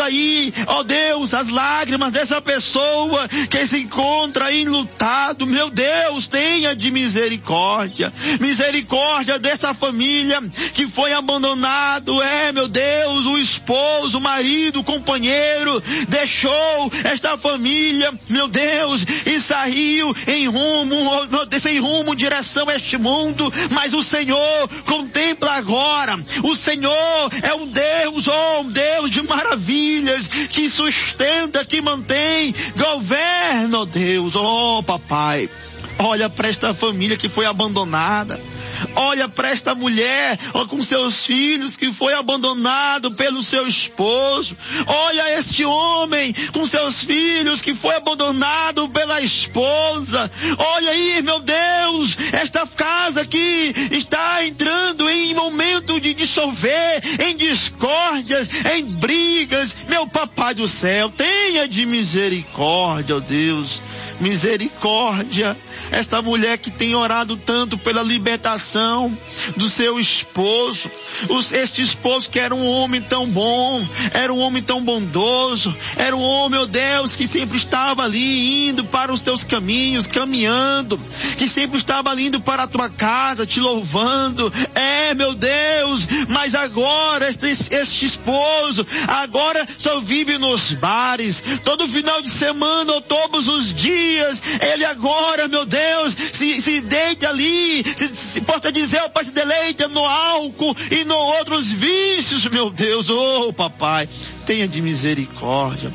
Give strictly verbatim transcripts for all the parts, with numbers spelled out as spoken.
aí, ó Deus, as lágrimas dessa pessoa que se encontra aí enlutado. Meu Deus, tenha de misericórdia. Misericórdia dessa família que foi abandonado. É, meu Deus, o esposo, o marido, o companheiro deixou esta família, meu Deus, e saiu em rumo, meu Deus, em rumo, direção a este mundo. Mas o Senhor contempla agora. O Senhor é um Deus, oh, um Deus de maravilhas, que sustenta, que mantém, governa, oh Deus, oh papai. Olha para esta família que foi abandonada. Olha para esta mulher, ó, com seus filhos, que foi abandonado pelo seu esposo. Olha este homem com seus filhos, que foi abandonado pela esposa. Olha aí, meu Deus, esta casa que está entrando em momento de dissolver, em discórdias, em brigas. Meu papai do céu, tenha de misericórdia, ó Deus, misericórdia. Esta mulher que tem orado tanto pela libertação do seu esposo, Os, este esposo que era um homem tão bom, era um homem tão bondoso, era um homem, meu Deus, que sempre estava ali indo para os teus caminhos, caminhando, que sempre estava ali indo para a tua casa, te louvando. É, meu Deus, mas agora este, este esposo, agora só vive nos bares, todo final de semana ou todos os dias, ele agora, meu Deus, se, se deita ali, se, se pode dizer, o pai se deleita no álcool e no outros vícios, meu Deus. Oh papai, tenha de misericórdia.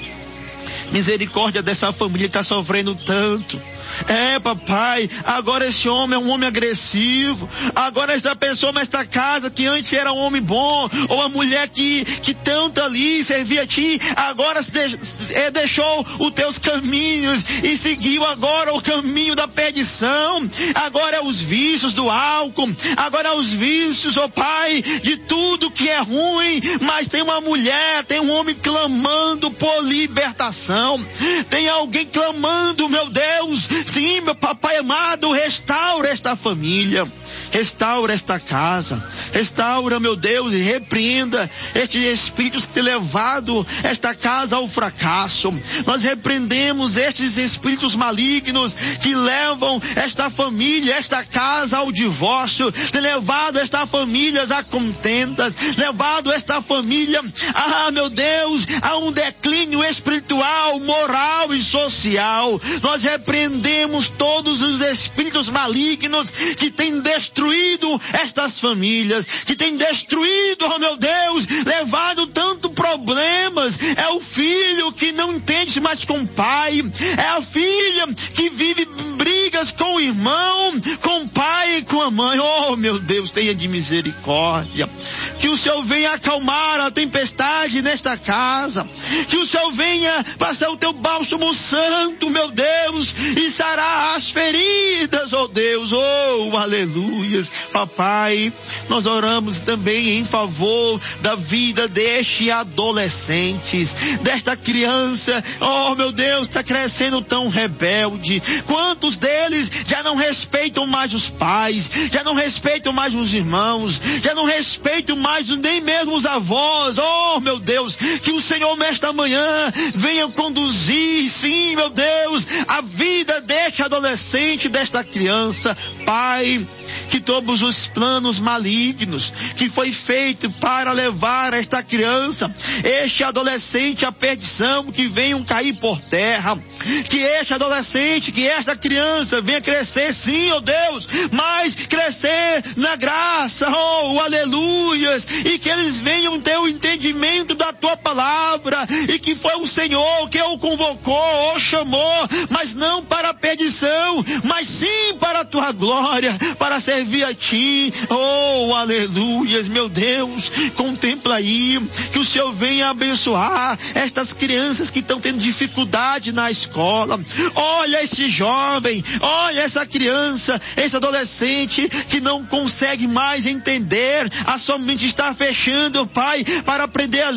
Misericórdia dessa família que está sofrendo tanto. É, papai, agora esse homem é um homem agressivo. Agora esta pessoa nesta casa que antes era um homem bom, ou a mulher que, que tanto ali servia a ti, agora se de, é, deixou os teus caminhos e seguiu agora o caminho da perdição. Agora é os vícios do álcool, agora é os vícios, ó pai, de tudo que é ruim. Mas tem uma mulher, tem um homem clamando por libertação. Tem alguém clamando, meu Deus. Sim, meu papai amado, restaura esta família, restaura esta casa, restaura, meu Deus, e repreenda estes espíritos que têm levado esta casa ao fracasso. Nós repreendemos estes espíritos malignos que levam esta família, esta casa ao divórcio, têm levado esta família a contendas, levado esta família, ah, meu Deus, a um declínio espiritual, moral e social. Nós repreendemos todos os espíritos malignos que têm destruído estas famílias, que têm destruído, oh meu Deus, levado tanto problemas. É o filho que não entende mais com o pai, é a filha que vive brigas com o irmão, com o pai e com a mãe. Oh meu Deus, tenha de misericórdia. Que o Senhor venha acalmar a tempestade nesta casa, que o Senhor venha passar o teu bálsamo santo, meu Deus, e sarar as feridas, oh Deus, oh aleluias. Papai, nós oramos também em favor da vida deste adolescente, desta criança, oh meu Deus, está crescendo tão rebelde. Quantos deles já não respeitam mais os pais, já não respeitam mais os irmãos, já não respeitam mais nem mesmo os avós. Oh meu Deus, que o Senhor nesta manhã venha conduzir, sim meu Deus, a vida deste adolescente, desta criança. Pai, que todos os planos malignos que foi feito para levar esta criança, este adolescente à perdição, que venham cair por terra, que este adolescente, que esta criança venha crescer, sim, ó oh Deus, mas crescer na graça, oh aleluias, e que eles venham ter o entendimento da tua palavra, e que foi o Senhor que o convocou, o chamou, mas não para a perdição, mas sim para a tua glória, para servir a ti. Oh aleluias, meu Deus, contempla aí, que o Senhor venha abençoar estas crianças que estão tendo dificuldade na escola. Olha esse jovem, olha essa criança, esse adolescente que não consegue mais entender, a sua mente está fechando, Pai, para aprender ali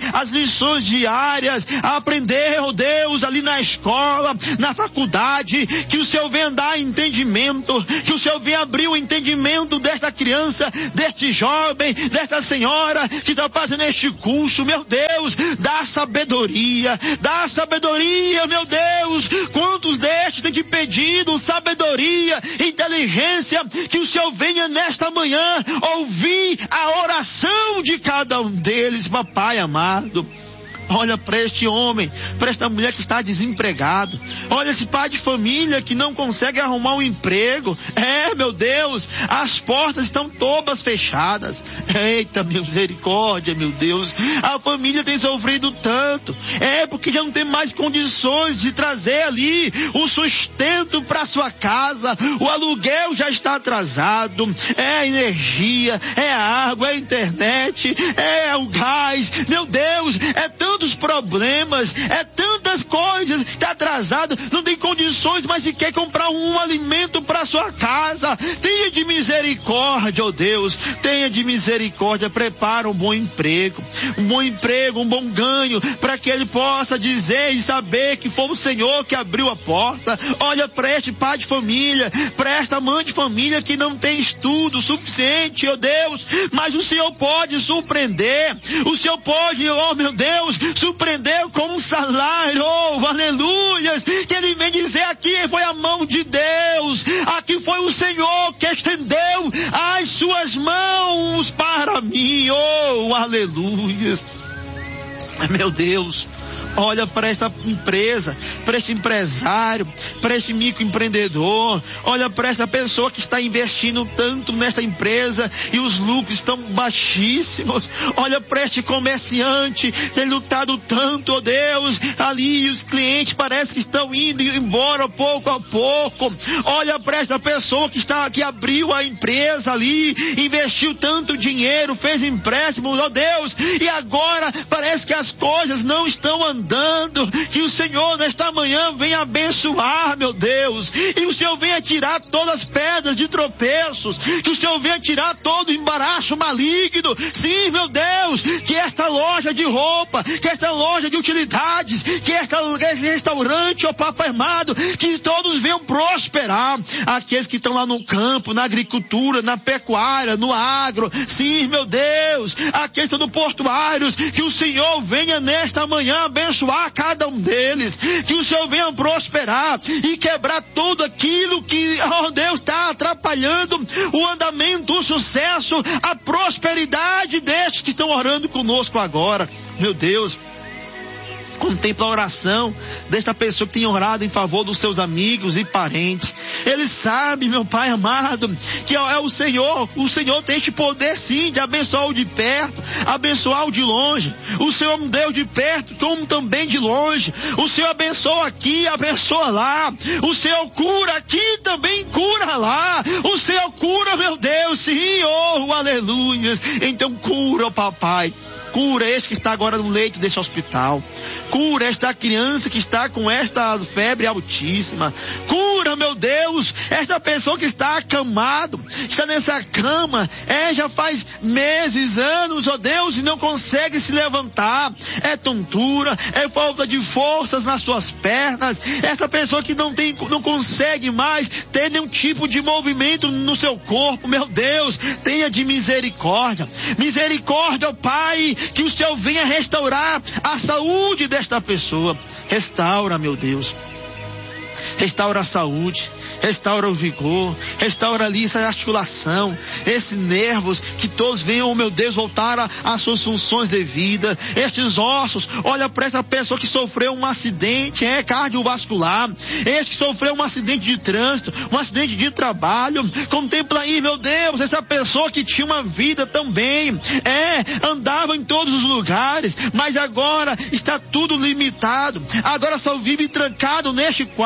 as lições diárias, a aprender, ó Deus, ali na escola, na faculdade, que o Senhor venha dar entendimento, que o Senhor venha abrir o entendimento desta criança, deste jovem, desta senhora que está fazendo este curso, meu Deus, dá sabedoria, dá sabedoria, meu Deus, quantos destes têm te pedido sabedoria, inteligência, que o Senhor venha nesta manhã ouvir a oração de cada um deles, papai amado. Olha para este homem, para esta mulher que está desempregado. Olha esse pai de família que não consegue arrumar um emprego. É, meu Deus, as portas estão todas fechadas. Eita, misericórdia, meu Deus. A família tem sofrido tanto. É, porque já não tem mais condições de trazer ali o sustento para sua casa. O aluguel já está atrasado. É a energia, é a água, é a internet, é o gás. Meu Deus, é tanto tantos problemas, é tantas coisas, está atrasado, não tem condições, mas se quer comprar um alimento para sua casa. Tenha de misericórdia, ó Deus, tenha de misericórdia, prepara um bom emprego, um bom emprego, um bom ganho, para que ele possa dizer e saber que foi o Senhor que abriu a porta. Olha para este pai de família, para esta mãe de família que não tem estudo suficiente, ó Deus, mas o Senhor pode surpreender, o Senhor pode, ó meu Deus, surpreendeu com um salário, oh, aleluias, que ele vem dizer aqui foi a mão de Deus, aqui foi o Senhor que estendeu as suas mãos para mim, oh, aleluias, meu Deus. Olha para esta empresa, para este empresário, para este microempreendedor. Olha para esta pessoa que está investindo tanto nesta empresa e os lucros estão baixíssimos. Olha para este comerciante que tem lutado tanto, oh Deus, ali os clientes parece que estão indo embora pouco a pouco. Olha para esta pessoa que está, que abriu a empresa ali, investiu tanto dinheiro, fez empréstimo, oh Deus, e agora parece que as coisas não estão andando. Dando, que o Senhor nesta manhã venha abençoar, meu Deus, e o Senhor venha tirar todas as pedras de tropeços, que o Senhor venha tirar todo o embaraço maligno. Sim, meu Deus, que esta loja de roupa, que esta loja de utilidades, que esta, esse restaurante, ó Papai amado, que todos venham prosperar. Aqueles que estão lá no campo, na agricultura, na pecuária, no agro, sim, meu Deus, aqueles que estão no portuários, que o Senhor venha nesta manhã abençoar abençoar cada um deles, que o Senhor venha prosperar e quebrar tudo aquilo que, oh Deus, está atrapalhando o andamento, o sucesso, a prosperidade destes que estão orando conosco agora, meu Deus. Contempla a oração desta pessoa que tem orado em favor dos seus amigos e parentes. Ele sabe, meu Pai amado, que é o Senhor. O Senhor tem este poder sim de abençoar o de perto, abençoar o de longe. O Senhor é um Deus de perto, como também de longe. O Senhor abençoa aqui, abençoa lá. O Senhor cura aqui, também cura lá. O Senhor cura, meu Deus, sim, oh, aleluia. Então cura, oh, papai. Cura este que está agora no leito deste hospital. Cura esta criança que está com esta febre altíssima. Cura, meu Deus, esta pessoa que está acamado, está nessa cama, é, já faz meses, anos, ó Deus, e não consegue se levantar. É tontura, é falta de forças nas suas pernas. Esta pessoa que não tem, não consegue mais ter nenhum tipo de movimento no seu corpo, meu Deus, tenha de misericórdia. Misericórdia, ó Pai, que o Senhor venha restaurar a saúde desta pessoa. Restaura, meu Deus. Restaura a saúde, restaura o vigor, restaura ali essa articulação, esses nervos, que todos venham, meu Deus, voltar às suas funções devidas. Estes ossos, olha para essa pessoa que sofreu um acidente, é cardiovascular, este que sofreu um acidente de trânsito, um acidente de trabalho. Contempla aí, meu Deus, essa pessoa que tinha uma vida também, é, andava em todos os lugares, mas agora está tudo limitado, agora só vive trancado neste quarto,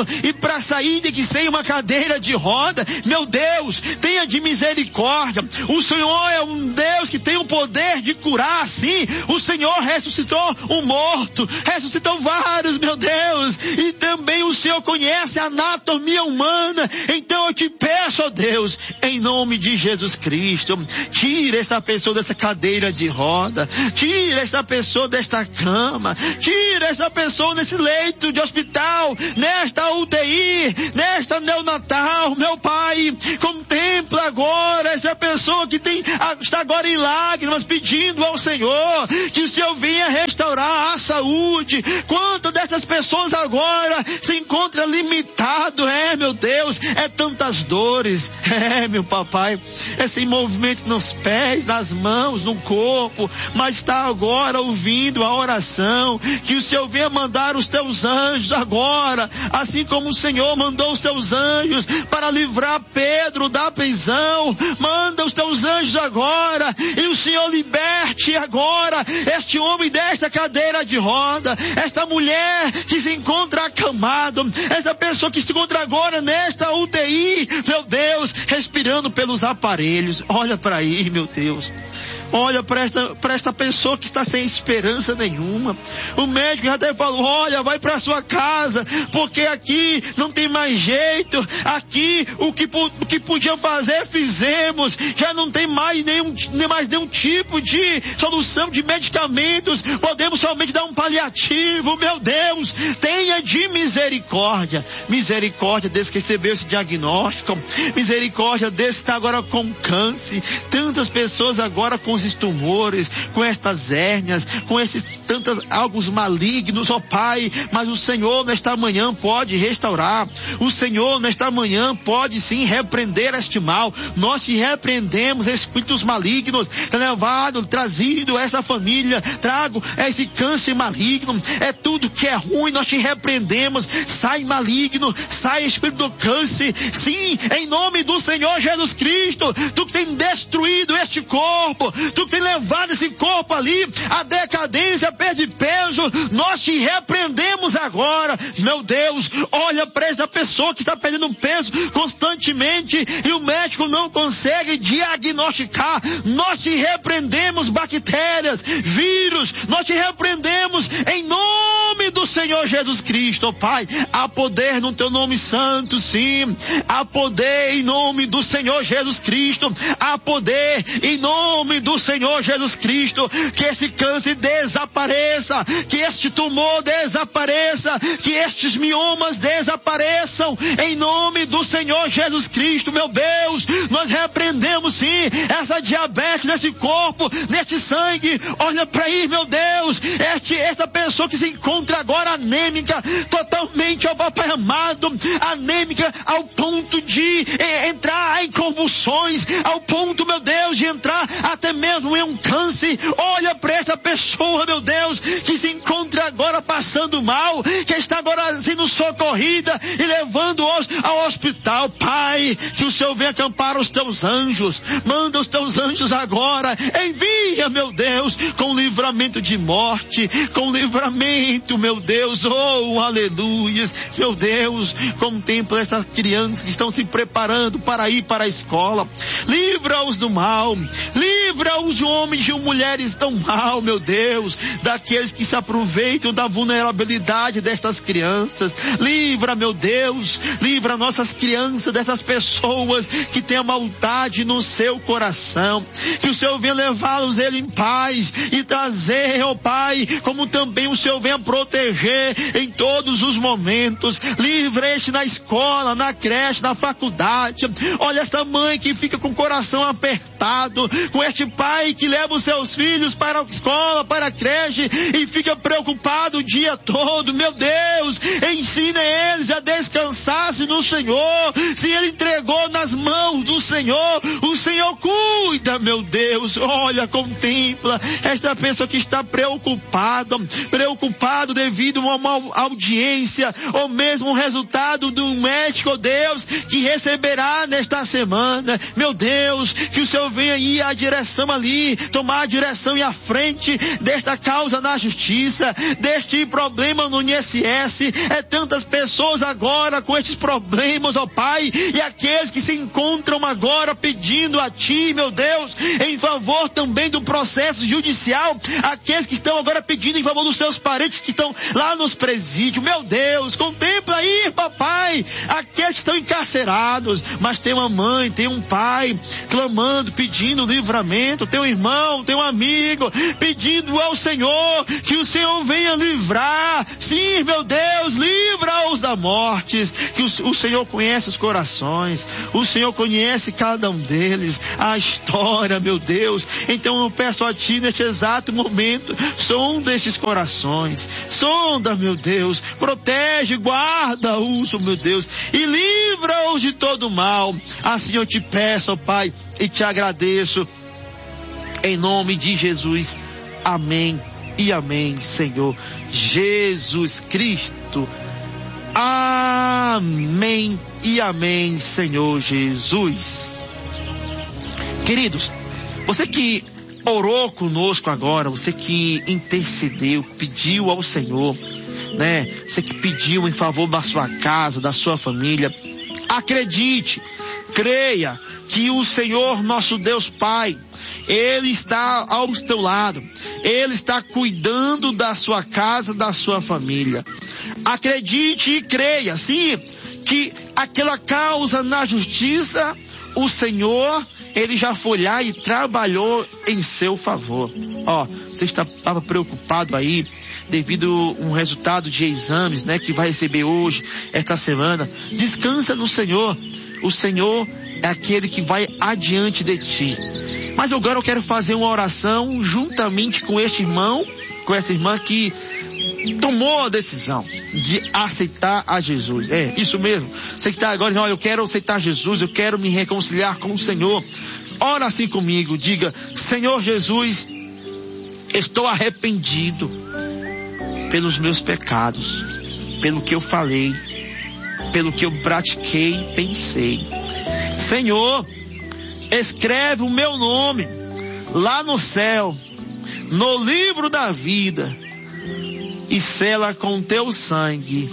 e para sair de que sem uma cadeira de roda. Meu Deus, tenha de misericórdia. O Senhor é um Deus que tem o poder de curar, sim. O Senhor ressuscitou um morto, ressuscitou vários, meu Deus, e também o Senhor conhece a anatomia humana. Então eu te peço, ó Deus, em nome de Jesus Cristo, tira essa pessoa dessa cadeira de roda, tira essa pessoa desta cama, tira essa pessoa nesse leito de hospital, nesta U T I, nesta neonatal. Meu Pai, contempla agora essa pessoa que tem, está agora em lágrimas, pedindo ao Senhor que o Senhor venha restaurar a saúde. Quantas dessas pessoas agora se encontram limitado, é, meu Deus, é tantas dores, é, meu papai, é sem movimento nos pés, nas mãos, no corpo, mas está agora ouvindo a oração, que o Senhor venha mandar os teus anjos agora, assim como o Senhor mandou os seus anjos para livrar Pedro da prisão. Manda os teus anjos agora, e o Senhor liberte agora este homem desta cadeira de roda, esta mulher que se encontra acamado, essa pessoa que se encontra agora nesta U T I, meu Deus, respirando pelos aparelhos. Olha para aí, meu Deus. Olha para esta, para esta pessoa que está sem esperança nenhuma. O médico já até falou, olha, vai para sua casa, porque aqui não tem mais jeito. Aqui o que, o que podia fazer, fizemos. Já não tem mais nenhum, nem mais nenhum tipo de solução de medicamentos. Podemos somente dar um paliativo. Meu Deus, tenha de misericórdia. Misericórdia desse que recebeu esse diagnóstico. Misericórdia desse que está agora com câncer. Tantas pessoas agora com esses tumores, com estas hérnias, com esses tantos algos malignos, ó Pai, mas o Senhor nesta manhã pode restaurar. O Senhor nesta manhã pode sim repreender este mal. Nós te repreendemos espíritos malignos, levado, trazido essa família, trago esse câncer maligno, é tudo que é ruim, nós te repreendemos. Sai maligno, sai espírito do câncer, sim, em nome do Senhor Jesus Cristo. Tu que tem destruído este corpo, tu que tem levado esse corpo ali à decadência, perde peso, nós te repreendemos agora. Meu Deus, olha para essa pessoa que está perdendo peso constantemente e o médico não consegue diagnosticar. Nós te repreendemos bactérias, vírus, nós te repreendemos em nome do Senhor Jesus Cristo. Pai, há poder no teu nome santo, sim, há poder em nome do Senhor Jesus Cristo, há poder em nome do Senhor Jesus Cristo, que esse câncer desapareça, que este tumor desapareça, que estes miomas desapareçam, em nome do Senhor Jesus Cristo. Meu Deus, nós repreendemos sim essa diabetes nesse corpo, neste sangue. Olha para aí, meu Deus, este, essa pessoa que se encontra agora anêmica, totalmente, ó Papai amado, anêmica ao ponto de eh, entrar em convulsões, ao ponto, meu Deus, de entrar até mesmo em um câncer. Olha para essa pessoa, meu Deus, que se encontra agora passando mal, que está agora sendo socorrida e levando-os ao hospital. Pai, que o Senhor venha acampar os teus anjos, manda os teus anjos agora, envia, meu Deus, com livramento de morte, com livramento, meu Deus, oh, aleluias. Meu Deus, contempla essas crianças que estão se preparando para ir para a escola, livra-os do mal, livra-os de homens e de mulheres tão mal, meu Deus, daqueles que se aproveitam da vulnerabilidade destas crianças. Livra, meu Deus, livra nossas crianças dessas pessoas que têm a maldade no seu coração, que o Senhor venha levá-los ele em paz e trazer, ó Pai, como também o Senhor venha proteger em todos os momentos. Livra este na escola, na creche, na faculdade. Olha essa mãe que fica com o coração apertado, com este pai que leva os seus filhos para a escola, para a creche e fica preocupado o dia todo. Meu Deus, ensina eles a descansar-se no Senhor. Se ele entregou nas mãos do Senhor, o Senhor cuida, meu Deus. Olha, contempla esta pessoa que está preocupada, preocupado devido a uma audiência ou mesmo um resultado de um médico, oh Deus, que receberá nesta semana. Meu Deus, que o Senhor venha ir à direção ali, tomar a direção e a frente desta causa na justiça, deste problema no I N S S. É tantas pessoas agora com estes problemas, ó Pai, e aqueles que se encontram agora pedindo a Ti, meu Deus, em favor também do processo judicial, aqueles que estão agora pedindo em favor dos seus parentes que estão lá nos presídios, meu Deus, contempla aí, papai, aqueles que estão encarcerados, mas tem uma mãe, tem um pai, clamando, pedindo livramento, tem um irmão, tem um amigo, pedindo ao Senhor, que o Senhor venha livrar, sim, meu Deus, livra-os da morte, que o, o Senhor conhece os corações, o Senhor conhece cada um deles, a história, meu Deus, então eu peço a Ti neste exato momento, sonda estes corações, sonda, meu Deus, protege, guarda-os, meu Deus, e livra-os de todo mal, assim eu te peço, ó Pai, e te agradeço, em nome de Jesus, amém e amém, Senhor Jesus Cristo, amém e amém, Senhor Jesus. Queridos, você que orou conosco agora, você que intercedeu, pediu ao Senhor, né? Você que pediu em favor da sua casa, da sua família, acredite, creia que o Senhor nosso Deus Pai, Ele está ao teu lado, Ele está cuidando da sua casa, da sua família. Acredite e creia, sim, que aquela causa na justiça, o Senhor, Ele já foi lá e trabalhou em seu favor. Ó, você estava preocupado aí devido a um resultado de exames, né, que vai receber hoje, esta semana. Descansa no Senhor. O Senhor é aquele que vai adiante de ti. Mas agora eu quero fazer uma oração juntamente com este irmão, com essa irmã que tomou a decisão de aceitar a Jesus. É, isso mesmo. Você que está agora dizendo, ó, eu quero aceitar Jesus, eu quero me reconciliar com o Senhor. Ora assim comigo, diga, Senhor Jesus, estou arrependido pelos meus pecados, pelo que eu falei, pelo que eu pratiquei, pensei. Senhor, escreve o meu nome lá no céu, no livro da vida, e sela com teu sangue.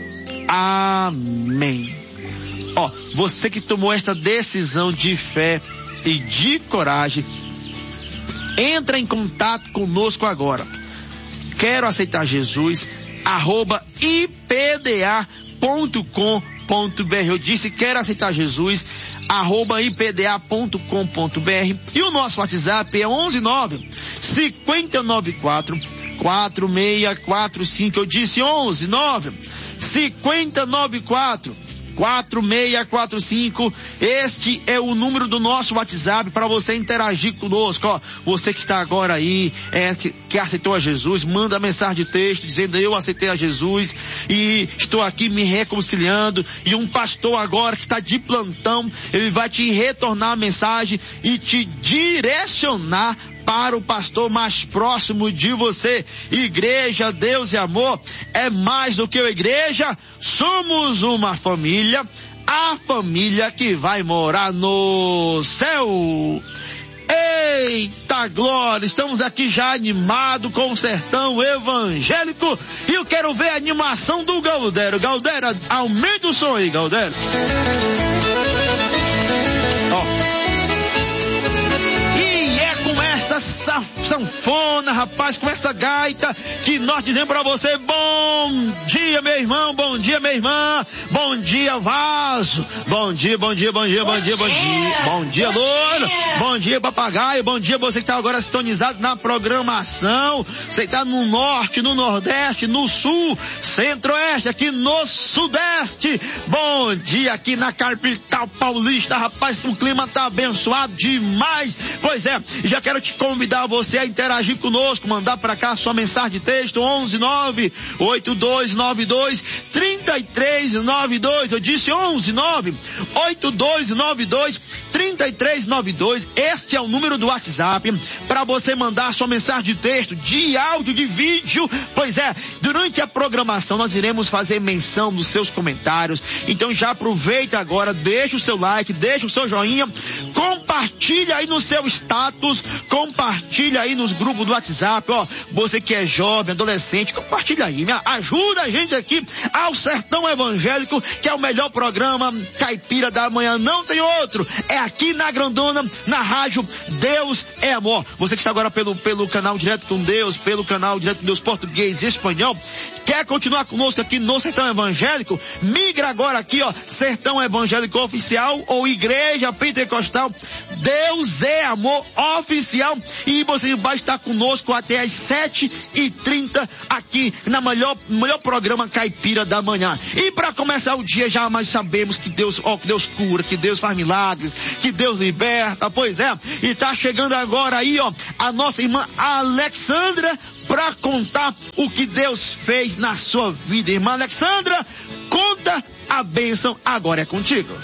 Amém. Ó, você que tomou esta decisão de fé e de coragem, entra em contato conosco agora. Quero aceitar Jesus, arroba i p d a ponto com ponto b r. Eu disse quero aceitar Jesus, arroba i p d a ponto com ponto b r. E o nosso WhatsApp é onze nove, cinco nove quatro, quatro seis quatro cinco. Eu disse onze nove, cinco nove quatro, quatro seis quatro cinco. Este é o número do nosso WhatsApp para você interagir conosco. Ó, você que está agora aí, é, que, que aceitou a Jesus, manda mensagem de texto dizendo eu aceitei a Jesus e estou aqui me reconciliando. E um pastor agora que está de plantão, ele vai te retornar a mensagem e te direcionar para o pastor mais próximo de você. Igreja, Deus e amor é mais do que a igreja. Somos uma família, a família que vai morar no céu. Eita glória, estamos aqui já animados com o sertão evangélico e eu quero ver a animação do Galdério. Galdério, aumenta o som aí, Galdério. Ó. Sanfona, rapaz, com essa gaita que nós dizemos pra você, bom dia, meu irmão, bom dia, minha irmã, bom dia, vaso, bom dia, bom dia, bom dia, bom dia, bom dia, bom dia, louro, bom dia, papagaio, bom dia, você que tá agora sintonizado na programação, você que tá no norte, no nordeste, no sul, centro-oeste, aqui no sudeste, bom dia aqui na capital paulista, rapaz, o clima tá abençoado demais, pois é, já quero te convidar você a interagir conosco, mandar para cá sua mensagem de texto, onze nove oito dois nove dois três três nove dois, eu disse onze nove oito dois nove dois três três nove dois, este é o número do WhatsApp, para você mandar sua mensagem de texto, de áudio, de vídeo, pois é, durante a programação nós iremos fazer menção dos seus comentários, então já aproveita agora, deixa o seu like, deixa o seu joinha, compartilha aí no seu status, compartilha aí aí nos grupos do WhatsApp, ó, você que é jovem, adolescente, compartilha aí, me ajuda a gente aqui ao Sertão Evangélico, que é o melhor programa caipira da manhã, não tem outro, é aqui na Grandona, na rádio Deus é Amor. Você que está agora pelo, pelo canal Direto com Deus, pelo canal Direto com Deus português e espanhol, quer continuar conosco aqui no Sertão Evangélico, migra agora aqui, ó, Sertão Evangélico Oficial ou Igreja Pentecostal Deus é Amor Oficial, e você vai estar conosco até às sete e trinta aqui na melhor, melhor programa caipira da manhã. E para começar o dia, já mais sabemos que Deus, ó, que Deus cura, que Deus faz milagres, que Deus liberta, pois é, e tá chegando agora aí, ó, a nossa irmã Alexandra para contar o que Deus fez na sua vida. Irmã Alexandra, conta a bênção, agora é contigo.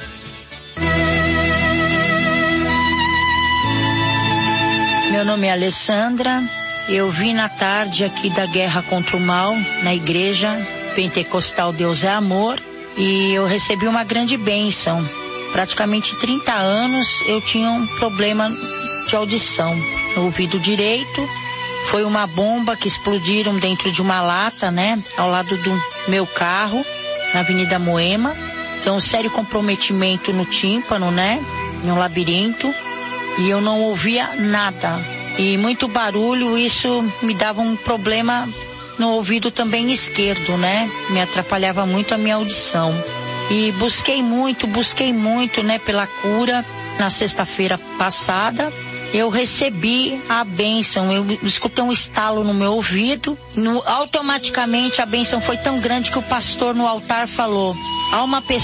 Meu nome é Alessandra, eu vim na tarde aqui da Guerra contra o Mal, na Igreja Pentecostal Deus é Amor, e eu recebi uma grande bênção. Praticamente trinta anos eu tinha um problema de audição no ouvido direito. Foi uma bomba que explodiram dentro de uma lata, né, ao lado do meu carro, na Avenida Moema. Então, um sério comprometimento no tímpano, né, no labirinto. E eu não ouvia nada. E muito barulho, isso me dava um problema no ouvido também esquerdo, né? Me atrapalhava muito a minha audição. E busquei muito, busquei muito, né, pela cura. Na sexta-feira passada, eu recebi a bênção. Eu escutei um estalo no meu ouvido. No, automaticamente a bênção foi tão grande que o pastor no altar falou: há uma pessoa